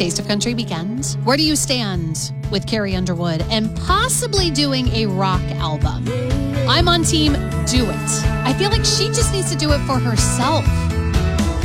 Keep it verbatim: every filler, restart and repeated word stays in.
Taste of Country weekend. Where do you stand with Carrie Underwood and possibly doing a rock album? I'm on team do it. I feel like she just needs to do it for herself.